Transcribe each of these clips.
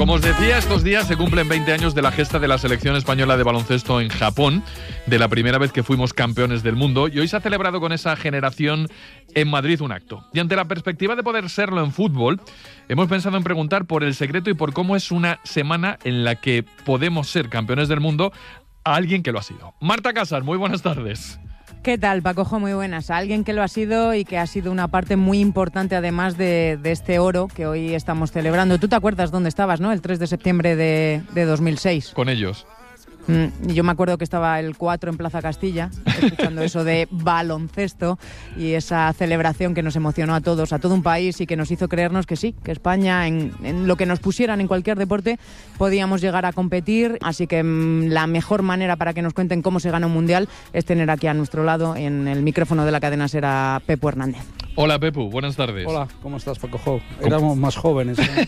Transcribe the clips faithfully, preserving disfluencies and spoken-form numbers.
Como os decía, estos días se cumplen veinte años de la gesta de la selección española de baloncesto en Japón, de la primera vez que fuimos campeones del mundo, y hoy se ha celebrado con esa generación en Madrid un acto. Y ante la perspectiva de poder serlo en fútbol, hemos pensado en preguntar por el secreto y por cómo es una semana en la que podemos ser campeones del mundo a alguien que lo ha sido. Marta Casas, muy buenas tardes. ¿Qué tal, Pacojo? Muy buenas. A alguien que lo ha sido y que ha sido una parte muy importante además de, de este oro que hoy estamos celebrando. ¿Tú te acuerdas dónde estabas, no? El tres de septiembre de, de dos mil seis. Con ellos. Mm, yo me acuerdo que estaba el cuatro en Plaza Castilla, escuchando eso de baloncesto y esa celebración que nos emocionó a todos, a todo un país, y que nos hizo creernos que sí, que España, en, en lo que nos pusieran en cualquier deporte, podíamos llegar a competir. Así que mmm, la mejor manera para que nos cuenten cómo se gana un mundial es tener aquí a nuestro lado, en el micrófono de la cadena SER, a Pepu Hernández. Hola, Pepu, buenas tardes. Hola, ¿cómo estás, Pacojo? Éramos más jóvenes, ¿eh?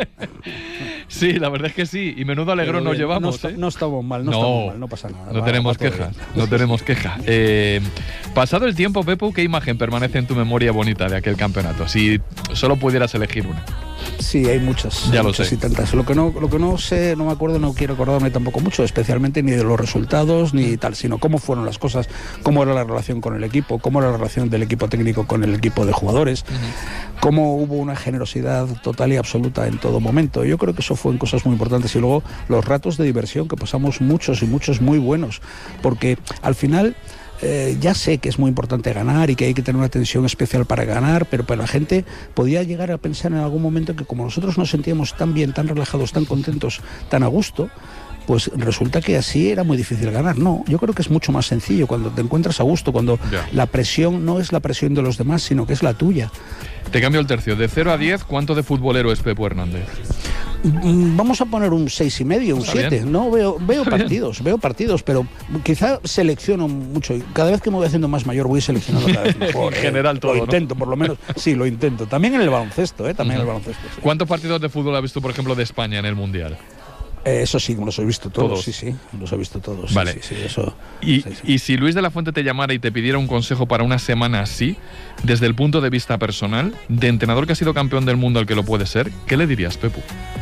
Sí, la verdad es que sí, y menudo alegrón nos llevamos. No, ¿eh? no estamos mal, no, no estamos mal, no pasa nada. No va, tenemos va quejas, no tenemos queja. Eh, pasado el tiempo, Pepu, ¿qué imagen permanece en tu memoria bonita de aquel campeonato? Si solo pudieras elegir una. Sí, hay muchas. Ya hay lo muchas sé. Y tantas. Lo que no, lo que no sé, no me acuerdo, no quiero acordarme tampoco mucho, especialmente ni de los resultados ni tal, sino cómo fueron las cosas, cómo era la relación con el equipo, cómo era la relación del equipo técnico con el equipo de jugadores, uh-huh. cómo hubo una generosidad total y absoluta en todo momento. Yo creo que eso fue en cosas muy importantes. Y luego los ratos de diversión, que pasamos muchos y muchos muy buenos, porque al final... Eh, ya sé que es muy importante ganar y que hay que tener una tensión especial para ganar, pero para la gente podía llegar a pensar en algún momento que como nosotros nos sentíamos tan bien, tan relajados, tan contentos, tan a gusto, pues resulta que así era muy difícil ganar. No, yo creo que es mucho más sencillo cuando te encuentras a gusto, cuando yeah. la presión no es la presión de los demás, sino que es la tuya. Te cambio el tercio. De cero a diez, ¿cuánto de futbolero es Pepu Hernández? Vamos a poner un seis y medio, un siete. No, veo, veo partidos, veo partidos, pero quizá selecciono mucho. Y cada vez que me voy haciendo más mayor voy seleccionando cada vez mejor. En general eh. todo, Lo intento, ¿no? Por lo menos. Sí, lo intento. También en el baloncesto, ¿eh? También uh-huh. en el baloncesto. Sí. ¿Cuántos partidos de fútbol has visto, por ejemplo, de España en el Mundial? Eh, eso sí, los he visto todos, ¿Todos? sí, sí, los he visto todos. Vale. Sí, sí, sí, eso, y, sí, sí. y si Luis de la Fuente te llamara y te pidiera un consejo para una semana así, desde el punto de vista personal, de entrenador que ha sido campeón del mundo al que lo puede ser, ¿qué le dirías, Pepu?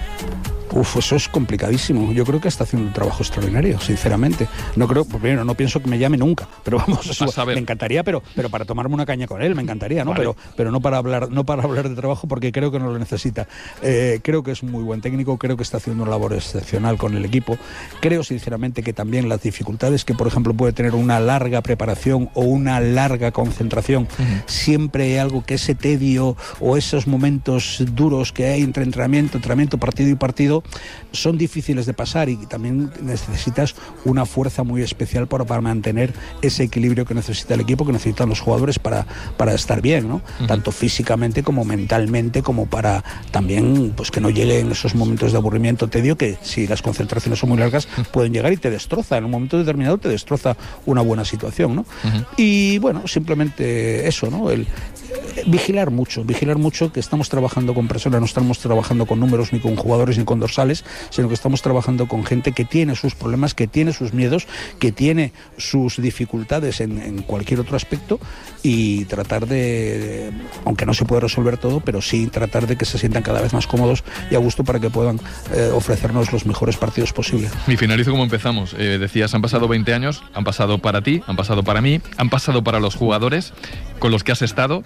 Uf, eso es complicadísimo. Yo creo que está haciendo un trabajo extraordinario, sinceramente. No creo, primero, no pienso que me llame nunca, pero vamos, eso, me encantaría, pero, pero para tomarme una caña con él, me encantaría, ¿no? Vale. Pero, pero no para hablar, no para hablar de trabajo, porque creo que no lo necesita. Eh, creo que es un muy buen técnico, creo que está haciendo una labor excepcional con el equipo. Creo, sinceramente, que también las dificultades que, por ejemplo, puede tener una larga preparación o una larga concentración, uh-huh. siempre hay algo que ese tedio o esos momentos duros que hay entre entrenamiento, entrenamiento, partido y partido, son difíciles de pasar, y también necesitas una fuerza muy especial para, para mantener ese equilibrio que necesita el equipo, que necesitan los jugadores para, para estar bien, ¿no? Uh-huh. Tanto físicamente como mentalmente, como para también pues que no lleguen esos momentos de aburrimiento, tedio, que si las concentraciones son muy largas uh-huh. pueden llegar y te destroza, en un momento determinado te destroza una buena situación, ¿no? Uh-huh. Y bueno, simplemente eso, ¿no? El vigilar mucho, vigilar mucho que estamos trabajando con personas, no estamos trabajando con números ni con jugadores ni con dorsales, sino que estamos trabajando con gente que tiene sus problemas, que tiene sus miedos, que tiene sus dificultades en, en cualquier otro aspecto, y tratar de, de, aunque no se puede resolver todo, pero sí tratar de que se sientan cada vez más cómodos y a gusto para que puedan eh, ofrecernos los mejores partidos posibles. Y finalizo como empezamos. Eh, decías, han pasado veinte años, han pasado para ti, han pasado para mí, han pasado para los jugadores con los que has estado.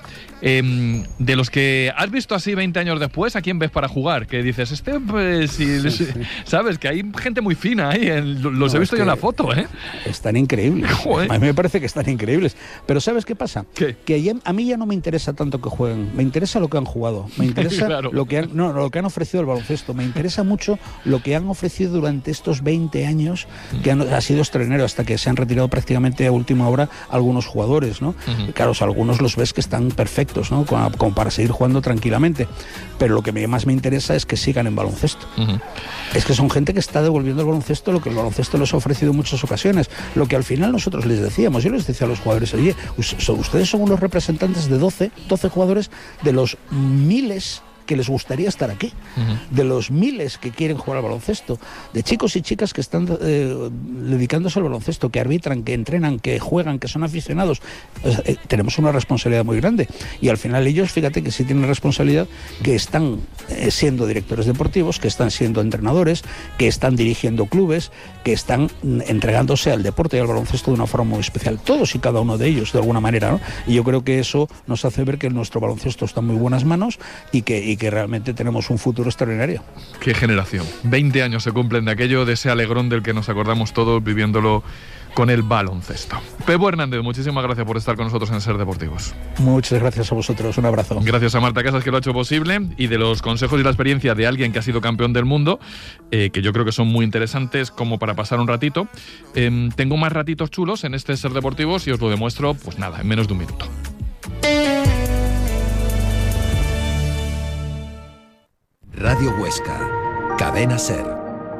Eh, de los que has visto así veinte años después, ¿a quién ves para jugar? Que dices, este, pues, sí, sí, sí. ¿sabes? Que hay gente muy fina ahí, en, los no, he visto yo en la foto, ¿eh? Están increíbles. Joder. A mí me parece que están increíbles. Pero ¿sabes qué pasa? ¿Qué? Que ya, a mí ya no me interesa tanto que jueguen, me interesa lo que han jugado, me interesa claro. lo, que han, no, lo que han ofrecido el baloncesto, me interesa mucho lo que han ofrecido durante estos veinte años, que han, ha sido extraordinario, hasta que se han retirado prácticamente a última hora algunos jugadores, ¿no? Uh-huh. Claro, o sea, algunos los ves que están perfectos, ¿no? Como, como para seguir jugando tranquilamente, pero lo que más me interesa es que sigan en baloncesto. Uh-huh. Es que son gente que está devolviendo el baloncesto lo que el baloncesto les ha ofrecido en muchas ocasiones, lo que al final nosotros les decíamos, yo les decía a los jugadores, oye, ustedes son unos representantes de doce, doce jugadores de los miles que les gustaría estar aquí, uh-huh. de los miles que quieren jugar al baloncesto, de chicos y chicas que están eh, dedicándose al baloncesto, que arbitran, que entrenan, que juegan, que son aficionados. Eh, tenemos una responsabilidad muy grande y al final ellos, fíjate que sí tienen responsabilidad, que están eh, siendo directores deportivos, que están siendo entrenadores, que están dirigiendo clubes, que están mm, entregándose al deporte y al baloncesto de una forma muy especial, todos y cada uno de ellos de alguna manera, ¿no? Y yo creo que eso nos hace ver que nuestro baloncesto está en muy buenas manos y que, y que realmente tenemos un futuro extraordinario. Qué generación, veinte años se cumplen de aquello, de ese alegrón del que nos acordamos todos viviéndolo con el baloncesto. Pepo Hernández, muchísimas gracias por estar con nosotros en Ser Deportivos. Muchas gracias a vosotros, un abrazo. Gracias a Marta Casas, que lo ha hecho posible, y de los consejos y la experiencia de alguien que ha sido campeón del mundo, eh, que yo creo que son muy interesantes como para pasar un ratito. Eh, tengo más ratitos chulos en este Ser Deportivos y os lo demuestro, pues nada, en menos de un minuto. Radio Huesca, Cadena Ser.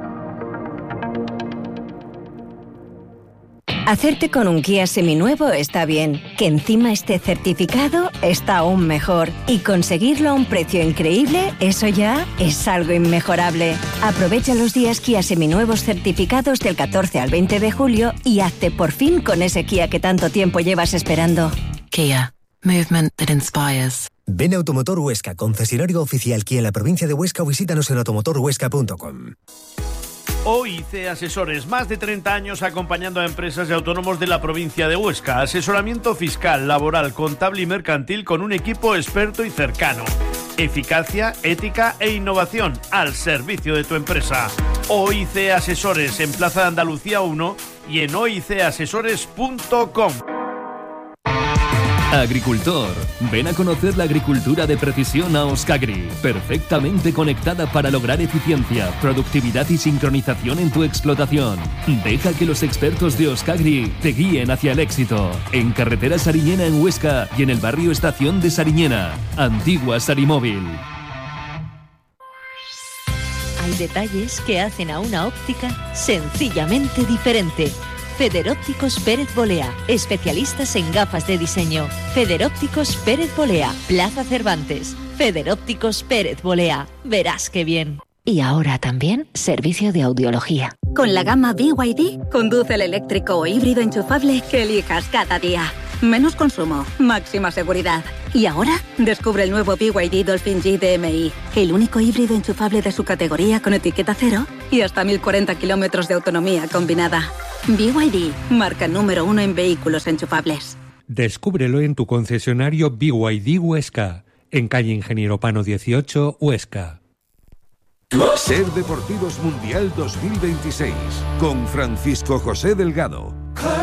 Hacerte con un Kia seminuevo está bien, que encima esté certificado está aún mejor, y conseguirlo a un precio increíble, eso ya es algo inmejorable. Aprovecha los días Kia seminuevos certificados del catorce al veinte de julio y hazte por fin con ese Kia que tanto tiempo llevas esperando. Kia, movement that inspires. Ven a Automotor Huesca, concesionario oficial Kia en la provincia de Huesca, o visítanos en automotor huesca punto com. O I C Asesores, más de treinta años acompañando a empresas y autónomos de la provincia de Huesca. Asesoramiento fiscal, laboral, contable y mercantil con un equipo experto y cercano. Eficacia, ética e innovación al servicio de tu empresa. O I C Asesores en Plaza de Andalucía uno y en o i c asesores punto com. Agricultor, ven a conocer la agricultura de precisión a Euskagri, perfectamente conectada para lograr eficiencia, productividad y sincronización en tu explotación. Deja que los expertos de Euskagri te guíen hacia el éxito. En carretera Sariñena en Huesca y en el barrio Estación de Sariñena, antigua Sarimóvil. Hay detalles que hacen a una óptica sencillamente diferente. Federópticos Pérez Bolea, especialistas en gafas de diseño. Federópticos Pérez Bolea, Plaza Cervantes. Federópticos Pérez Bolea, verás qué bien. Y ahora también servicio de audiología. Con la gama B Y D, conduce el eléctrico o híbrido enchufable que elijas cada día. Menos consumo, máxima seguridad. Y ahora, descubre el nuevo B Y D Dolphin G D M I, el único híbrido enchufable de su categoría con etiqueta cero y hasta mil cuarenta kilómetros de autonomía combinada. B Y D, marca número uno en vehículos enchufables. Descúbrelo en tu concesionario B Y D Huesca, en calle Ingeniero Pano dieciocho, Huesca. Ser Deportivos Mundial dos mil veintiséis, con Francisco José Delgado.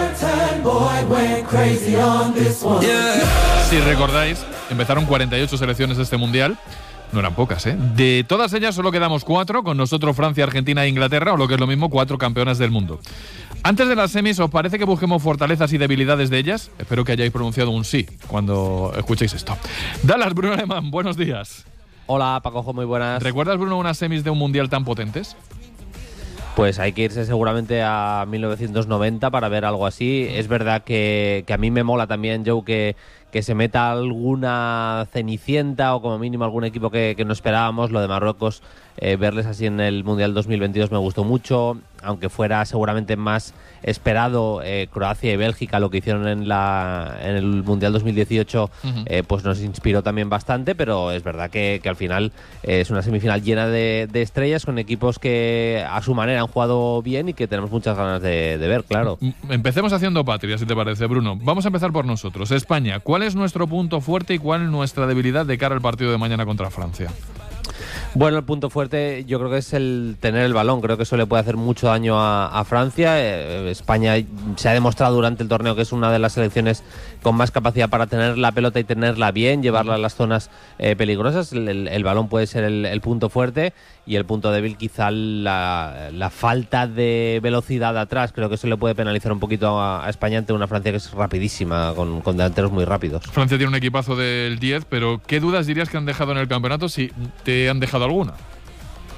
Si recordáis, empezaron cuarenta y ocho selecciones de este mundial. No eran pocas, ¿eh? De todas ellas solo quedamos cuatro, con nosotros Francia, Argentina e Inglaterra, o lo que es lo mismo, cuatro campeonas del mundo. Antes de las semis, ¿os parece que busquemos fortalezas y debilidades de ellas? Espero que hayáis pronunciado un sí cuando escuchéis esto. Dallas, Bruno Alemán, buenos días. Hola, Pacojo, muy buenas. ¿Recuerdas, Bruno, unas semis de un mundial tan potentes? Pues hay que irse seguramente a mil novecientos noventa para ver algo así. Es verdad que, que a mí me mola también, Joe, que, que se meta alguna cenicienta o como mínimo algún equipo que, que no esperábamos. Lo de Marruecos, eh, verles así en el Mundial dos mil veintidós me gustó mucho, aunque fuera seguramente más esperado eh, Croacia y Bélgica, lo que hicieron en la en el Mundial dos mil dieciocho, uh-huh. eh, pues nos inspiró también bastante, pero es verdad que, que al final eh, es una semifinal llena de, de estrellas con equipos que a su manera han jugado bien y que tenemos muchas ganas de, de ver, claro. Empecemos haciendo patria, si te parece, Bruno. Vamos a empezar por nosotros. España, ¿cuál es nuestro punto fuerte y cuál nuestra debilidad de cara al partido de mañana contra Francia? Bueno, el punto fuerte yo creo que es el tener el balón. Creo que eso le puede hacer mucho daño a, a Francia. Eh, España se ha demostrado durante el torneo que es una de las selecciones con más capacidad para tener la pelota y tenerla bien, llevarla a las zonas eh, peligrosas. El, el, el balón puede ser el, el punto fuerte, y el punto débil quizá la, la falta de velocidad atrás. Creo que eso le puede penalizar un poquito a, a España ante una Francia que es rapidísima, con, con delanteros muy rápidos. Francia tiene un equipazo del diez, pero ¿qué dudas dirías que han dejado en el campeonato, si te han dejado alguna?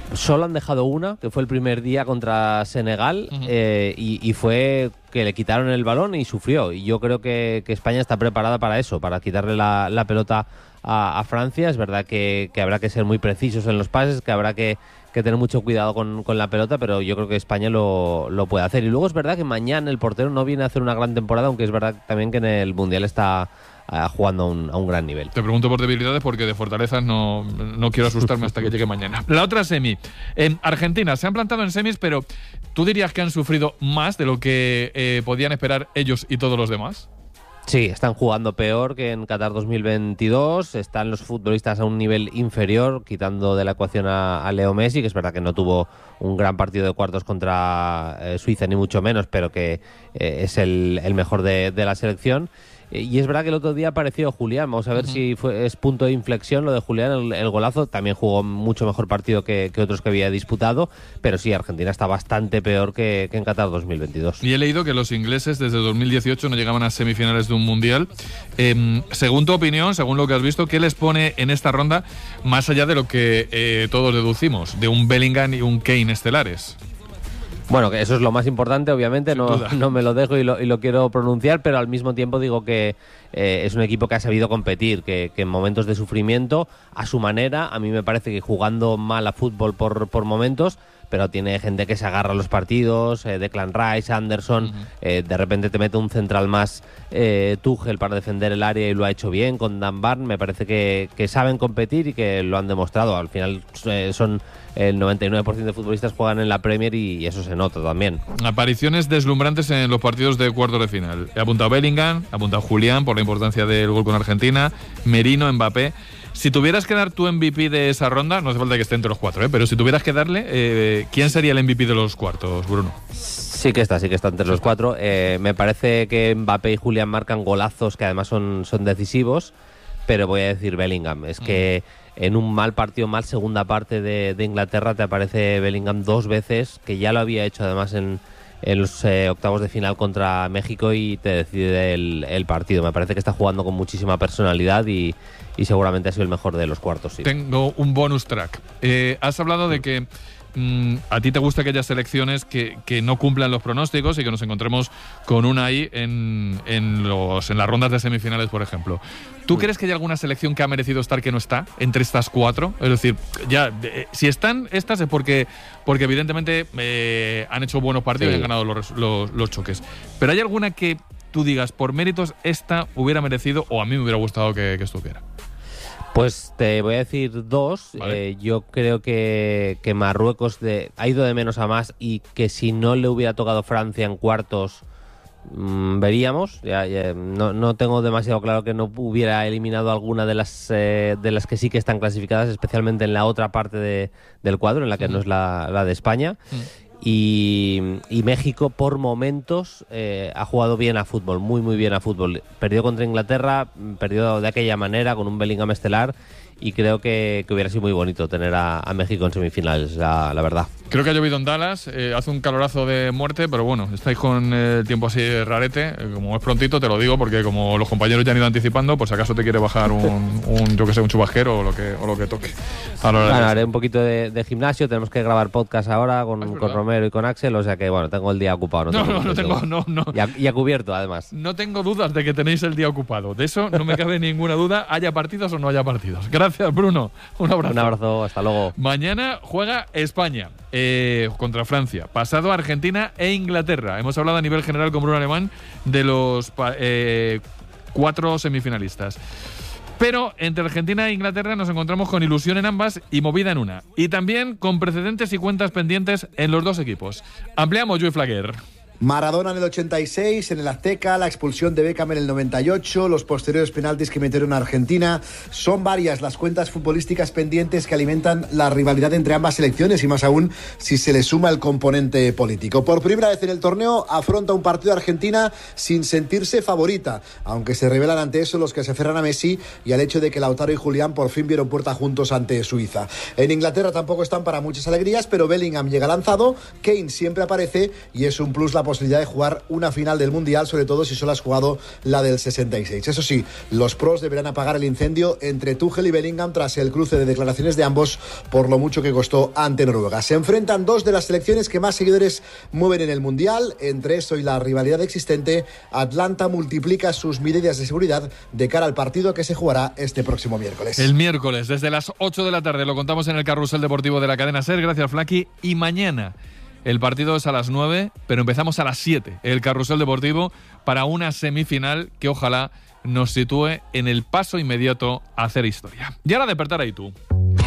solo han dejado una, que fue el primer día contra Senegal, uh-huh. eh, y, y fue que le quitaron el balón y sufrió. Y yo creo que, que España está preparada para eso, para quitarle la, la pelota a, a Francia. Es verdad que, que habrá que ser muy precisos en los pases, que habrá que, que tener mucho cuidado con, con la pelota, pero yo creo que España lo, lo puede hacer. Y luego es verdad que mañana el portero no viene a hacer una gran temporada, aunque es verdad también que en el Mundial está jugando a un, a un gran nivel. Te pregunto por debilidades porque de fortalezas no, no quiero asustarme hasta que llegue mañana. La otra semi. En Argentina se han plantado en semis, pero ¿tú dirías que han sufrido más de lo que eh, podían esperar ellos y todos los demás? Sí, están jugando peor que en Qatar dos mil veintidós, están los futbolistas a un nivel inferior, quitando de la ecuación a, a Leo Messi, que es verdad que no tuvo un gran partido de cuartos contra eh, Suiza, ni mucho menos, pero que eh, es el, el mejor de, de la selección. Y es verdad que el otro día apareció Julián. Vamos a ver uh-huh. si fue, es punto de inflexión lo de Julián, el, el golazo. También jugó mucho mejor partido que, que otros que había disputado. Pero sí, Argentina está bastante peor que, que en Qatar dos mil veintidós. Y he leído que los ingleses desde dos mil dieciocho no llegaban a semifinales de un mundial. Eh, según tu opinión, según lo que has visto, ¿qué les pone en esta ronda más allá de lo que eh, todos deducimos, de un Bellingham y un Kane estelares? Bueno, que eso es lo más importante, obviamente, no, no me lo dejo y lo, y lo quiero pronunciar, pero al mismo tiempo digo que eh, es un equipo que ha sabido competir, que, que en momentos de sufrimiento, a su manera, a mí me parece que jugando mal a fútbol por, por momentos, pero tiene gente que se agarra a los partidos, eh, Declan Rice, Anderson, uh-huh. eh, de repente te mete un central más eh, Tuchel para defender el área y lo ha hecho bien con Dan Burn. Me parece que, que saben competir y que lo han demostrado. Al final eh, son el noventa y nueve por ciento de futbolistas juegan en la Premier y, y eso se nota también. Apariciones deslumbrantes en los partidos de cuartos de final. He apuntado Bellingham, he apuntado Julián por la importancia del gol con Argentina, Merino, Mbappé. Si tuvieras que dar tu M V P de esa ronda, no hace falta que esté entre los cuatro, ¿eh? Pero si tuvieras que darle, eh, ¿quién sería el M V P de los cuartos, Bruno? Sí que está, sí que está entre los cuatro. Eh, me parece que Mbappé y Julián marcan golazos que además son, son decisivos, pero voy a decir Bellingham. Es que en un mal partido, mal segunda parte de, de Inglaterra, te aparece Bellingham dos veces, que ya lo había hecho además en, en los eh, octavos de final contra México y te decide el, el partido. Me parece que está jugando con muchísima personalidad y, y seguramente ha sido el mejor de los cuartos. Sí. Tengo un bonus track. Eh, has hablado de que mm, a ti te gusta que haya selecciones que, que no cumplan los pronósticos y que nos encontremos con una ahí en, en, los, en las rondas de semifinales, por ejemplo. ¿Tú crees que hay alguna selección que ha merecido estar que no está entre estas cuatro? Es decir, ya eh, si están estas es porque, porque evidentemente eh, han hecho buenos partidos sí. y han ganado los, los, los choques. Pero ¿hay alguna que tú digas, por méritos, esta hubiera merecido o a mí me hubiera gustado que, que estuviera? Pues te voy a decir dos. Vale. Eh, yo creo que, que Marruecos de, ha ido de menos a más y que si no le hubiera tocado Francia en cuartos, mmm, veríamos. Ya, ya, no, no tengo demasiado claro que no hubiera eliminado alguna de las eh, de las que sí que están clasificadas, especialmente en la otra parte de, del cuadro, en la que mm. no es la, la de España. Mm. Y, y México por momentos eh, ha jugado bien a fútbol, muy muy bien a fútbol. Perdió contra Inglaterra, perdió de aquella manera con un Bellingham estelar y creo que, que hubiera sido muy bonito tener a, a México en semifinales, la, la verdad. Creo que ha llovido en Dallas, eh, hace un calorazo de muerte, pero bueno, estáis con el tiempo así rarete, eh, como es prontito te lo digo porque como los compañeros ya han ido anticipando, pues acaso te quiere bajar un, un yo que sé, un chubasquero o lo que, o lo que toque. Bueno, haré un poquito de, de gimnasio, tenemos que grabar podcast ahora con, ah, con Romero y con Axel, o sea que bueno, tengo el día ocupado. No, no, no, no tengo, no, no. Y a, y a cubierto además. No tengo dudas de que tenéis el día ocupado, de eso no me cabe ninguna duda, haya partidos o no haya partidos. Gracias, Bruno. Un abrazo. Un abrazo, hasta luego. Mañana juega España eh, contra Francia. Pasado Argentina e Inglaterra. Hemos hablado a nivel general con Bruno Alemán de los eh, cuatro semifinalistas. Pero entre Argentina e Inglaterra nos encontramos con ilusión en ambas y movida en una. Y también con precedentes y cuentas pendientes en los dos equipos. Ampliamos, Joey Flaguer. Maradona en el ochenta y seis, en el Azteca, la expulsión de Beckham en el noventa y ocho, los posteriores penaltis que metieron a Argentina. Son varias las cuentas futbolísticas pendientes que alimentan la rivalidad entre ambas selecciones y más aún si se le suma el componente político. Por primera vez en el torneo afronta un partido Argentina sin sentirse favorita, aunque se revelan ante eso los que se aferran a Messi y al hecho de que Lautaro y Julián por fin vieron puerta juntos ante Suiza. En Inglaterra tampoco están para muchas alegrías, pero Bellingham llega lanzado, Kane siempre aparece y es un plus la posibilidad de jugar una final del Mundial, sobre todo si solo has jugado la del sesenta y seis. Eso sí, los pros deberán apagar el incendio entre Tuchel y Bellingham tras el cruce de declaraciones de ambos por lo mucho que costó ante Noruega. Se enfrentan dos de las selecciones que más seguidores mueven en el Mundial. Entre eso y la rivalidad existente, Atlanta multiplica sus medidas de seguridad de cara al partido que se jugará este próximo miércoles. El miércoles, desde las ocho de la tarde, lo contamos en el Carrusel Deportivo de la cadena SER. Gracias, Flaky. Y mañana el partido es a las nueve, pero empezamos a las siete. El Carrusel Deportivo para una semifinal que ojalá nos sitúe en el paso inmediato a hacer historia. Y ahora despertar ahí tú.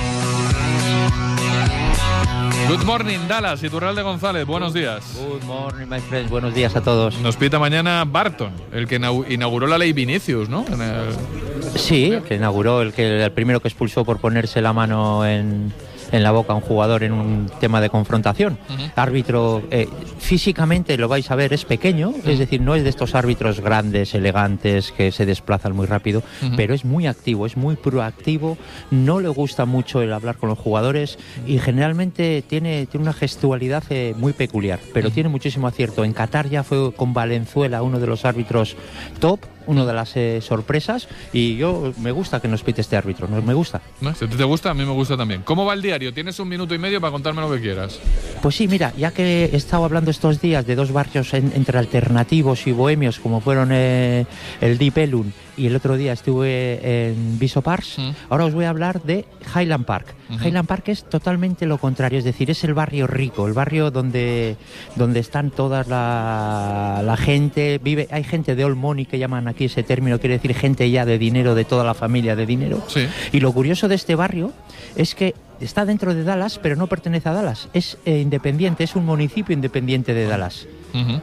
Good morning, Dallas, Iturralde González, buenos días. Good morning, my friends, buenos días a todos. Nos pita mañana Barton, el que inauguró la ley Vinicius, ¿no? En el... Sí, el que inauguró, el, que, el primero que expulsó por ponerse la mano en, en la boca a un jugador en un tema de confrontación. Uh-huh. Árbitro, eh, físicamente lo vais a ver, es pequeño, uh-huh. es decir, no es de estos árbitros grandes, elegantes, que se desplazan muy rápido, uh-huh. pero es muy activo, es muy proactivo, no le gusta mucho el hablar con los jugadores y generalmente tiene, tiene una gestualidad eh, muy peculiar, pero uh-huh. tiene muchísimo acierto. En Qatar ya fue con Valenzuela uno de los árbitros top, una de las eh, sorpresas, y yo me gusta que nos pite este árbitro, no, me gusta. ¿No? Si a ti te gusta, a mí me gusta también. ¿Cómo va el diario? Tienes un minuto y medio para contarme lo que quieras. Pues sí, mira, ya que he estado hablando estos días de dos barrios en, entre alternativos y bohemios, como fueron eh, el Deep Ellum y el otro día estuve en Viso Parks, mm. ahora os voy a hablar de Highland Park. Uh-huh. Highland Park es totalmente lo contrario, es decir, es el barrio rico, el barrio donde, donde están toda la, la gente, vive, hay gente de old money, que llaman aquí ese término, quiere decir gente ya de dinero, de toda la familia de dinero. Sí. Y lo curioso de este barrio es que está dentro de Dallas, pero no pertenece a Dallas, es eh, independiente, es un municipio independiente de Dallas. Uh-huh.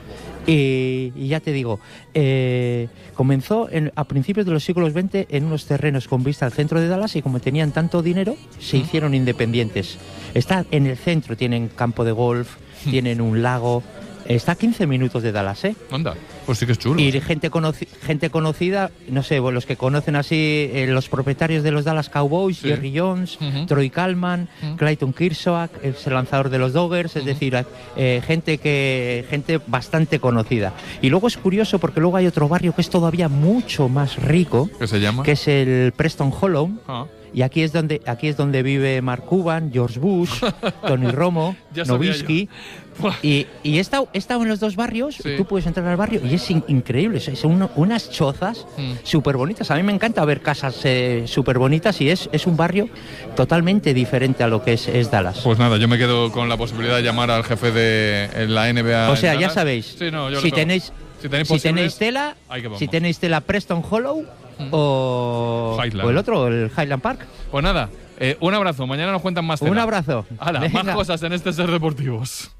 Y, y ya te digo, eh, comenzó en, a principios de los siglos veinte en unos terrenos con vista al centro de Dallas, y como tenían tanto dinero, se ¿Mm? hicieron independientes. Está en el centro, tienen campo de golf, ¿Mm? tienen un lago. Está a quince minutos de Dallas, ¿eh? Anda, pues sí que es chulo. Y gente, conoci- gente conocida, no sé, bueno, los que conocen así, eh, los propietarios de los Dallas Cowboys, sí. Jerry Jones, uh-huh. Troy Kalman, uh-huh. Clayton Kershaw, es el lanzador de los Dodgers, es uh-huh. decir, eh, gente que gente bastante conocida. Y luego es curioso porque luego hay otro barrio que es todavía mucho más rico. ¿Qué se llama? Que es el Preston Hollow. Uh-huh. Y aquí es donde aquí es donde vive Mark Cuban, George Bush, Tony Romo, Nowitzki. Y, y he estado, he estado en los dos barrios, sí. Tú puedes entrar al barrio y es in, increíble, son uno, unas chozas mm. súper bonitas. A mí me encanta ver casas eh, súper bonitas, y es, es un barrio totalmente diferente a lo que es, es Dallas. Pues nada, yo me quedo con la posibilidad de llamar al jefe de la N B A. O sea, ya sabéis, sí, no, si, tenéis, si tenéis si tenéis tela, si tenéis tela Preston Hollow mm. o, o el otro, el Highland Park. Pues nada, eh, un abrazo, mañana nos cuentan más tela. Un abrazo. Hala, más cosas en este Ser Deportivos.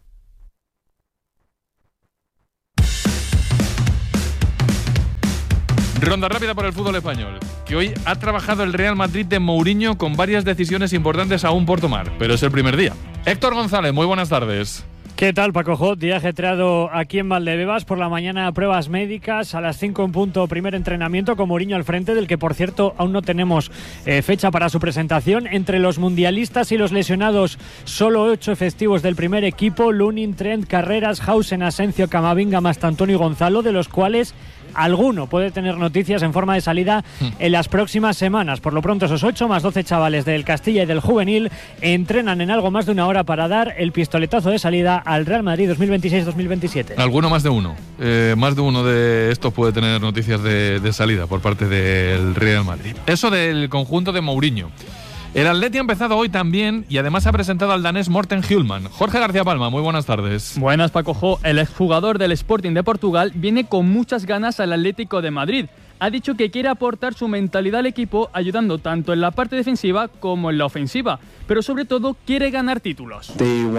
Ronda rápida por el fútbol español, que hoy ha trabajado el Real Madrid de Mourinho con varias decisiones importantes aún por tomar, pero es el primer día. Héctor González, muy buenas tardes. ¿Qué tal, Paco Jot? Día ajetreado aquí en Valdebebas. Por la mañana pruebas médicas, a las cinco en punto primer entrenamiento con Mourinho al frente, del que por cierto aún no tenemos eh, fecha para su presentación. Entre los mundialistas y los lesionados, solo ocho efectivos del primer equipo: Lunin, Trent, Carreras, Hausen, Asencio, Camavinga, Mastantuono y Gonzalo, de los cuales alguno puede tener noticias en forma de salida en las próximas semanas. Por lo pronto, esos ocho más doce chavales del Castilla y del Juvenil entrenan en algo más de una hora para dar el pistoletazo de salida al Real Madrid dos mil veintiséis dos mil veintisiete. Alguno más de uno. Eh, más de uno de estos puede tener noticias de, de salida por parte del Real Madrid. Eso del conjunto de Mourinho. El Atleti ha empezado hoy también y además ha presentado al danés Morten Hjulman. Jorge García Palma, muy buenas tardes. Buenas, Paco Jo. El exjugador del Sporting de Portugal viene con muchas ganas al Atlético de Madrid. Ha dicho que quiere aportar su mentalidad al equipo, ayudando tanto en la parte defensiva como en la ofensiva, pero sobre todo quiere ganar títulos.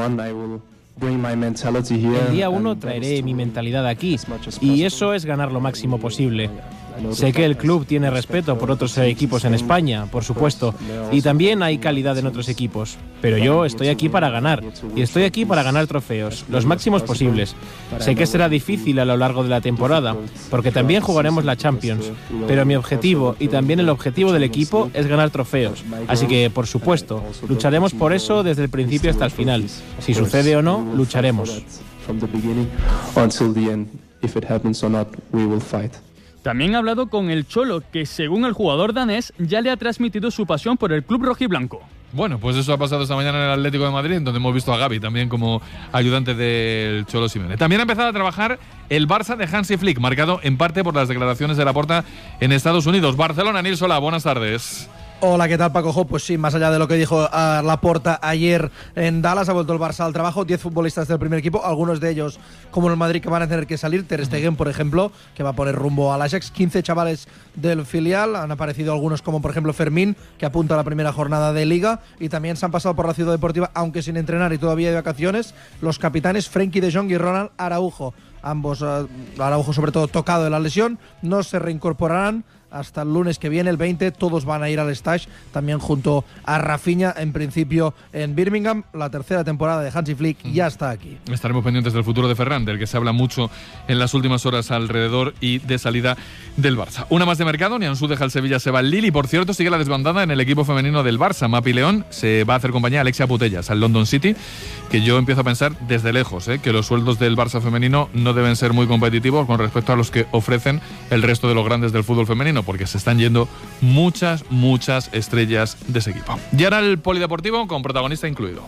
El día uno traeré mi mentalidad aquí y eso es ganar lo máximo posible. Sé que el club tiene respeto por otros equipos en España, por supuesto, y también hay calidad en otros equipos, pero yo estoy aquí para ganar, y estoy aquí para ganar trofeos, los máximos posibles. Sé que será difícil a lo largo de la temporada, porque también jugaremos la Champions, pero mi objetivo y también el objetivo del equipo es ganar trofeos, así que, por supuesto, lucharemos por eso desde el principio hasta el final. Si sucede o no, lucharemos. from the beginning until the end. If it happens or not, we will fight. También ha hablado con el Cholo, que según el jugador danés ya le ha transmitido su pasión por el club rojiblanco. Bueno, pues eso ha pasado esta mañana en el Atlético de Madrid, donde hemos visto a Gavi también como ayudante del Cholo Simeone. También ha empezado a trabajar el Barça de Hansi Flick, marcado en parte por las declaraciones de Laporta en Estados Unidos. Barcelona, Nils Solá, buenas tardes. Hola, ¿qué tal, Paco Jo? Pues sí, más allá de lo que dijo uh, Laporta ayer en Dallas, ha vuelto el Barça al trabajo. Diez futbolistas del primer equipo, algunos de ellos, como en el Madrid, que van a tener que salir. Ter Stegen, por ejemplo, que va a poner rumbo al Ajax. quince chavales del filial. Han aparecido algunos como, por ejemplo, Fermín, que apunta a la primera jornada de Liga. Y también se han pasado por la Ciudad Deportiva, aunque sin entrenar y todavía de vacaciones, los capitanes Frenkie de Jong y Ronald Araujo. Ambos, uh, Araujo sobre todo tocado de la lesión, no se reincorporarán hasta el lunes que viene, el veinte. Todos van a ir al stage, también junto a Rafinha, en principio en Birmingham. La tercera temporada de Hansi Flick ya está aquí. Estaremos pendientes del futuro de Ferran, del que se habla mucho en las últimas horas alrededor y de salida del Barça. Una más de mercado, Nianzú deja el Sevilla, se va al Lille, y por cierto sigue la desbandada en el equipo femenino del Barça. Mapi León se va a hacer compañía a Alexia Putellas al London City, que yo empiezo a pensar desde lejos ¿eh? que los sueldos del Barça femenino no deben ser muy competitivos con respecto a los que ofrecen el resto de los grandes del fútbol femenino, porque se están yendo muchas, muchas estrellas de ese equipo. Y ahora el polideportivo con protagonista incluido.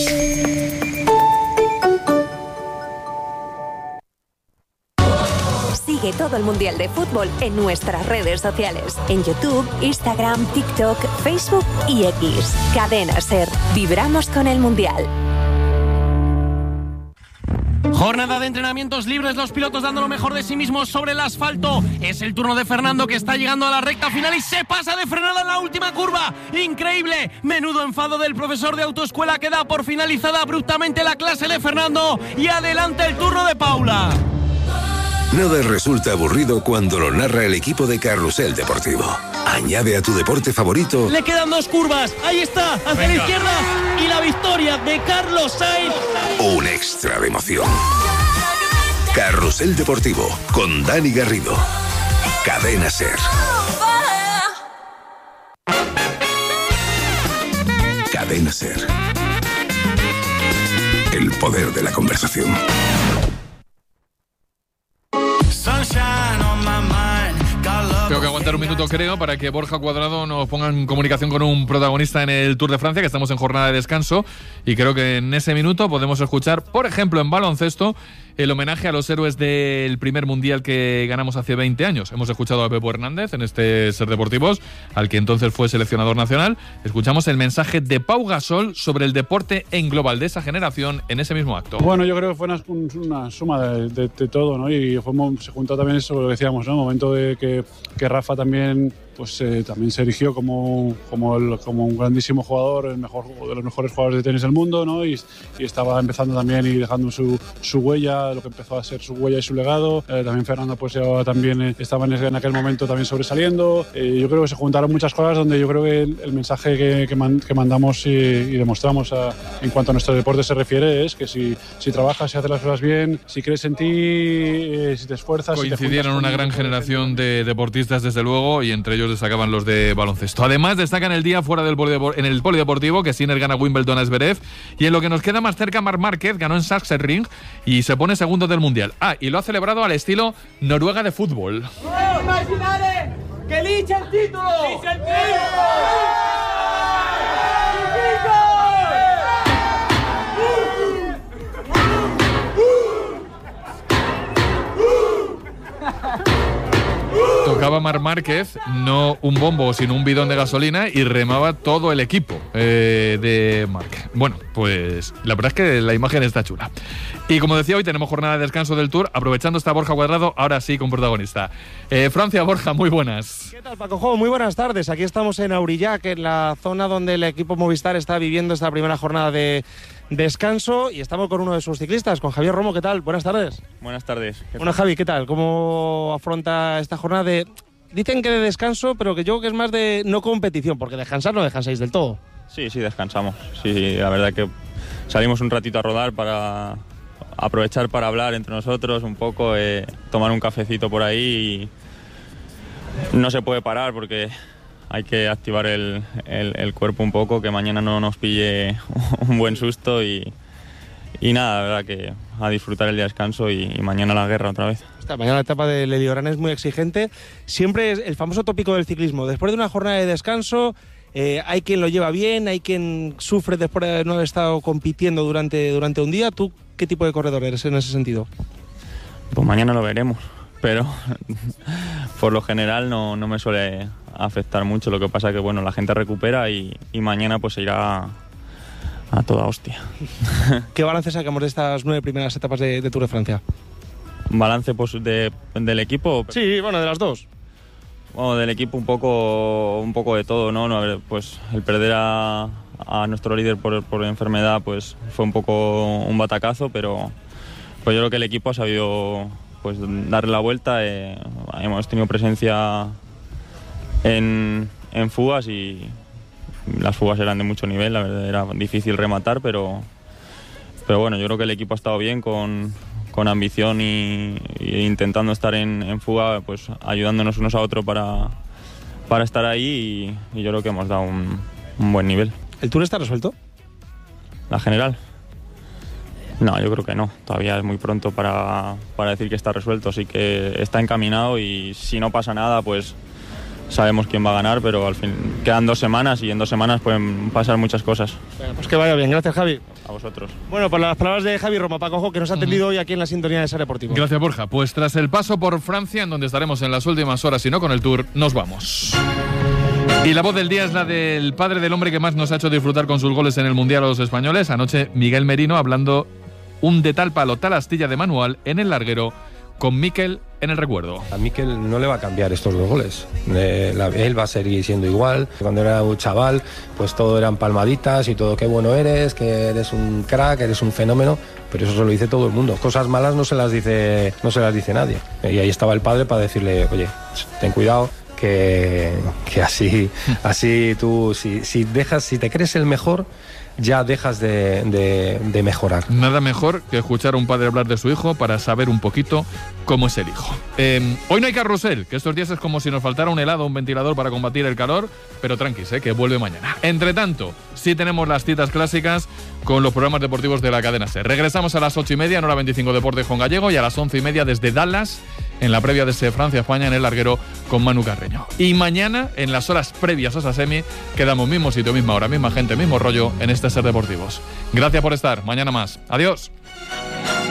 Sigue todo el Mundial de Fútbol en nuestras redes sociales. En YouTube, Instagram, TikTok, Facebook y X. Cadena SER. Vibramos con el Mundial. Jornada de entrenamientos libres, los pilotos dando lo mejor de sí mismos sobre el asfalto. Es el turno de Fernando, que está llegando a la recta final y se pasa de frenada en la última curva. ¡Increíble! Menudo enfado del profesor de autoescuela, que da por finalizada abruptamente la clase de Fernando. Y adelante el turno de Paula. Nada resulta aburrido cuando lo narra el equipo de Carrusel Deportivo. Añade a tu deporte favorito. Le quedan dos curvas. Ahí está, hacia Venga. la izquierda. Y la victoria de Carlos Sainz. Un extra de emoción. Carrusel Deportivo con Dani Garrido. Cadena SER. Cadena SER. El poder de la conversación. Tengo que aguantar un minuto, creo, para que Borja Cuadrado nos ponga en comunicación con un protagonista en el Tour de Francia, que estamos en jornada de descanso, y creo que en ese minuto podemos escuchar, por ejemplo, en baloncesto, el homenaje a los héroes del primer mundial que ganamos hace veinte años. Hemos escuchado a Pepo Hernández en este Ser Deportivos, al que entonces fue seleccionador nacional. Escuchamos el mensaje de Pau Gasol sobre el deporte en global de esa generación en ese mismo acto. Bueno, yo creo que fue una, una suma de, de, de todo, ¿no? Y fue, se juntó también eso, lo que decíamos, ¿no? El momento de que, que Rafa también pues eh, también se erigió como, como, el, como un grandísimo jugador, el mejor de los mejores jugadores de tenis del mundo, ¿no? Y, y estaba empezando también y dejando su, su huella, lo que empezó a ser su huella y su legado. Eh, también Fernando pues ya también eh, estaba en, en aquel momento también sobresaliendo. Eh, yo creo que se juntaron muchas cosas donde yo creo que el, el mensaje que, que, man, que mandamos y, y demostramos a, en cuanto a nuestro deporte se refiere es que si, si trabajas, si haces las cosas bien, si crees en ti, eh, si te esfuerzas... Coincidieron si una gran generación de deportistas, desde luego, y entre ellos destacaban los de baloncesto. Además, destacan el día fuera del polidepor- en el polideportivo, que Sinner gana Wimbledon a Zverev, y en lo que nos queda más cerca, Marc Márquez ganó en Sachsenring y se pone segundo del Mundial. Ah, y lo ha celebrado al estilo Noruega de fútbol. ¡Imaginare que elige el título! ¡Elige el título! Tocaba Marc Márquez, no un bombo, sino un bidón de gasolina, y remaba todo el equipo eh, de Marc. Bueno, pues la verdad es que la imagen está chula. Y como decía, hoy tenemos jornada de descanso del Tour, aprovechando esta Borja Cuadrado, ahora sí con protagonista. Eh, Francia, Borja, muy buenas. ¿Qué tal, Paco Jo? Muy buenas tardes. Aquí estamos en Aurillac, en la zona donde el equipo Movistar está viviendo esta primera jornada de descanso, y estamos con uno de sus ciclistas, con Javier Romo. ¿Qué tal? Buenas tardes. Buenas tardes. Bueno, Javi, ¿qué tal? ¿Cómo afronta esta jornada de... Dicen que de descanso, pero que yo creo que es más de no competición, porque descansar no descansáis del todo? Sí, sí, descansamos. Sí, la verdad que salimos un ratito a rodar para aprovechar para hablar entre nosotros un poco, eh, tomar un cafecito por ahí, y no se puede parar porque hay que activar el, el, el cuerpo un poco, que mañana no nos pille un buen susto, y, y nada, la verdad que a disfrutar el día de descanso y, y mañana la guerra otra vez. Esta mañana la etapa del Eliorán es muy exigente. Siempre es el famoso tópico del ciclismo. Después de una jornada de descanso, eh, hay quien lo lleva bien, hay quien sufre después de no haber estado compitiendo durante, durante un día. ¿Tú qué tipo de corredor eres en ese sentido? Pues mañana lo veremos, pero por lo general no, no me suele afectar mucho. Lo que pasa que bueno, la gente recupera y, y mañana pues se irá a toda hostia. ¿Qué balance sacamos de estas nueve primeras etapas de, de Tour de Francia? ¿Balance pues, de, del equipo? Sí, bueno, de las dos. Bueno, del equipo un poco, un poco de todo, ¿no? no a ver, pues el perder a, a nuestro líder por, por enfermedad pues fue un poco un batacazo, pero pues yo creo que el equipo ha sabido pues darle la vuelta. Eh, hemos tenido presencia en, en fugas y las fugas eran de mucho nivel, la verdad era difícil rematar, pero, pero bueno, yo creo que el equipo ha estado bien con, con ambición y, y intentando estar en, en fuga, pues ayudándonos unos a otros para, para estar ahí y, y yo creo que hemos dado un, un buen nivel. ¿El Tour está resuelto? ¿La general? No, yo creo que no, todavía es muy pronto para, para decir que está resuelto, así que está encaminado y si no pasa nada, pues sabemos quién va a ganar, pero al fin quedan dos semanas y en dos semanas pueden pasar muchas cosas. Bueno, pues que vaya bien, gracias Javi. A vosotros. Bueno, por las palabras de Javi Roma, Paco Ojo, que nos ha atendido uh-huh. hoy aquí en la sintonía de Ser Deportivo. Gracias Borja, pues tras el paso por Francia, en donde estaremos en las últimas horas y no con el Tour, nos vamos. Y la voz del día es la del padre del hombre que más nos ha hecho disfrutar con sus goles en el Mundial a los españoles. Anoche Miguel Merino hablando un de tal palo, tal astilla de manual en el larguero con Mikel en el recuerdo. A Mikel no le va a cambiar estos dos goles. Eh, la, él va a seguir siendo igual. Cuando era un chaval, pues todo eran palmaditas y todo qué bueno eres, que eres un crack, eres un fenómeno, pero eso se lo dice todo el mundo. Cosas malas no se las dice, no se las dice nadie. Y ahí estaba el padre para decirle, oye, ten cuidado, que, que así, así tú, si, si dejas, si te crees el mejor, ya dejas de, de, de mejorar. Nada mejor que escuchar a un padre hablar de su hijo para saber un poquito cómo es el hijo. Eh, hoy no hay carrusel, que estos días es como si nos faltara un helado o un ventilador para combatir el calor, pero tranquis, eh, que vuelve mañana. Entre tanto, sí tenemos las citas clásicas con los programas deportivos de la cadena SER. Regresamos a las ocho y media en hora veinticinco Deportes con Gallego y a las once y media desde Dallas en la previa de ese Francia-España en el larguero con Manu Carreño. Y mañana, en las horas previas a esa semi, quedamos mismo sitio, misma hora, misma gente, mismo rollo en este Ser Deportivos. Gracias por estar. Mañana más. Adiós.